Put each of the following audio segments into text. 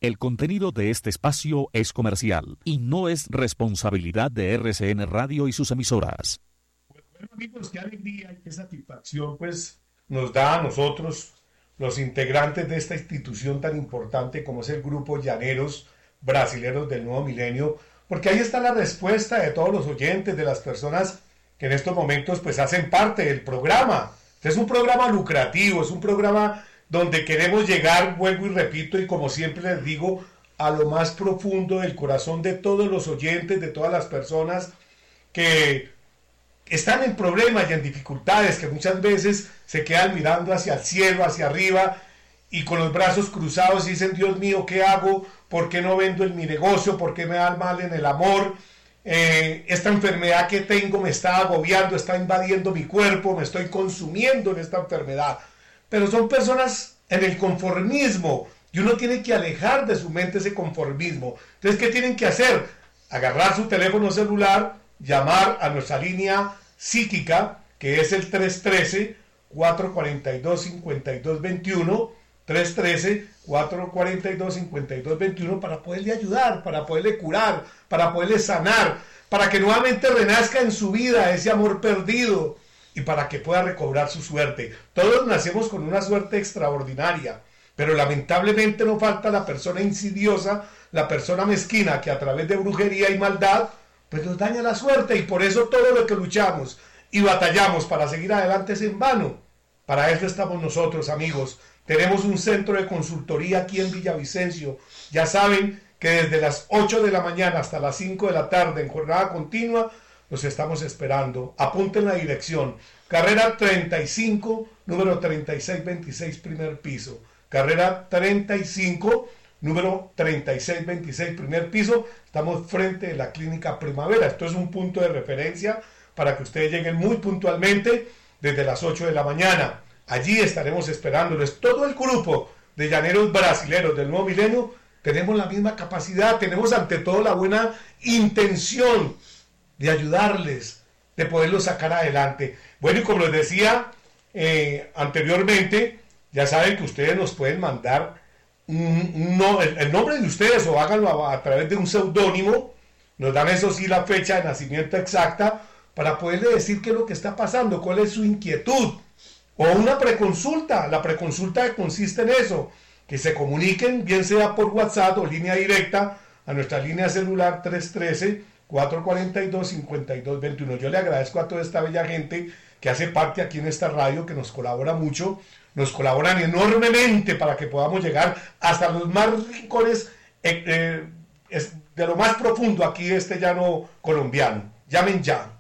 El contenido de este espacio es comercial y no es responsabilidad de RCN Radio y sus emisoras. Bueno, amigos, qué alegría y qué satisfacción pues nos da a nosotros, los integrantes de esta institución tan importante como es el Grupo Llaneros Brasileros del Nuevo Milenio, porque ahí está la respuesta de todos los oyentes, de las personas que en estos momentos pues hacen parte del programa. Este es un programa lucrativo, es un programa donde queremos llegar, vuelvo y repito, y como siempre les digo, a lo más profundo del corazón de todos los oyentes, de todas las personas que están en problemas y en dificultades, que muchas veces se quedan mirando hacia el cielo, hacia arriba, y con los brazos cruzados y dicen, Dios mío, ¿qué hago? ¿Por qué no vendo en mi negocio? ¿Por qué me da mal en el amor? Esta enfermedad que tengo me está agobiando, está invadiendo mi cuerpo, me estoy consumiendo en esta enfermedad. Pero son personas en el conformismo y uno tiene que alejar de su mente ese conformismo. Entonces, ¿qué tienen que hacer? Agarrar su teléfono celular, llamar a nuestra línea psíquica, que es el 313-442-5221, 313-442-5221, para poderle ayudar, para poderle curar, para poderle sanar, para que nuevamente renazca en su vida ese amor perdido, y para que pueda recobrar su suerte. Todos nacemos con una suerte extraordinaria, pero lamentablemente no falta la persona insidiosa, la persona mezquina que a través de brujería y maldad pues nos daña la suerte, y por eso todo lo que luchamos y batallamos para seguir adelante es en vano. Para eso estamos nosotros, amigos. Tenemos un centro de consultoría aquí en Villavicencio. Ya saben que desde las 8 de la mañana hasta las 5 de la tarde en jornada continua los estamos esperando. Apunten la dirección. Carrera 35, número 3626, primer piso. Carrera 35, número 3626, primer piso. Estamos frente de la Clínica Primavera. Esto es un punto de referencia para que ustedes lleguen muy puntualmente desde las 8 de la mañana. Allí estaremos esperándoles. Todo el grupo de Llaneros Brasileros del Nuevo Milenio tenemos la misma capacidad, tenemos ante todo la buena intención de ayudarles, de poderlos sacar adelante. Bueno, y como les decía anteriormente, ya saben que ustedes nos pueden mandar el nombre de ustedes, o háganlo a través de un seudónimo. Nos dan eso sí la fecha de nacimiento exacta para poderle decir qué es lo que está pasando, cuál es su inquietud, o una preconsulta. La preconsulta que consiste en eso, que se comuniquen bien sea por WhatsApp o línea directa a nuestra línea celular 313-442-5221. Yo le agradezco a toda esta bella gente que hace parte aquí en esta radio, que nos colabora mucho, nos colaboran enormemente para que podamos llegar hasta los más rincones de lo más profundo aquí de este llano colombiano. Llamen ya.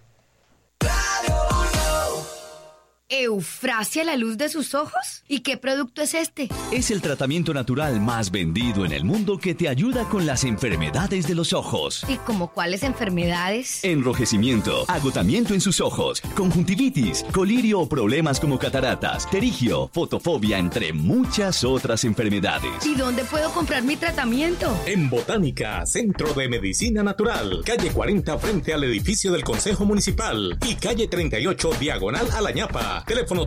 ¿Eufrasia la luz de sus ojos? ¿Y qué producto es este? Es el tratamiento natural más vendido en el mundo que te ayuda con las enfermedades de los ojos. ¿Y como cuáles enfermedades? Enrojecimiento, agotamiento en sus ojos, conjuntivitis, colirio o problemas como cataratas, pterigio, fotofobia, entre muchas otras enfermedades. ¿Y dónde puedo comprar mi tratamiento? En Botánica, Centro de Medicina Natural, calle 40 frente al edificio del Consejo Municipal y calle 38 diagonal a la ñapa. Teléfono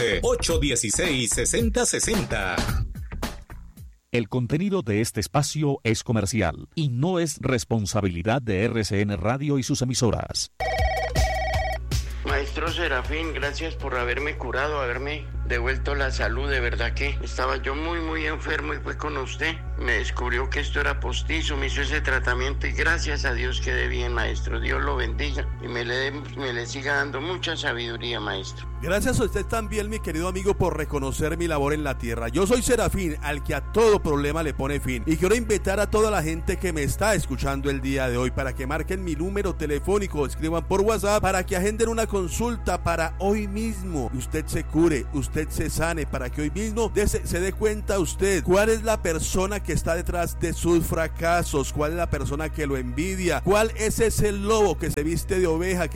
311-816-6060. El contenido de este espacio es comercial y no es responsabilidad de RCN Radio y sus emisoras. Maestro Serafín, gracias por haberme curado, haberme devuelto la salud. De verdad que estaba yo muy enfermo y fue con usted. Me descubrió que esto era postizo, me hizo ese tratamiento y gracias a Dios quedé bien, maestro. Dios lo bendiga y me le siga dando mucha sabiduría, maestro. Gracias a usted también, mi querido amigo, por reconocer mi labor en la tierra. Yo soy Serafín, al que a todo problema le pone fin. Y quiero invitar a toda la gente que me está escuchando el día de hoy para que marquen mi número telefónico, escriban por WhatsApp para que agenden una consulta para hoy mismo. Usted se cure, usted se sane, para que hoy mismo se dé cuenta usted cuál es la persona que está detrás de sus fracasos, cuál es la persona que lo envidia, cuál es ese lobo que se viste de oveja, que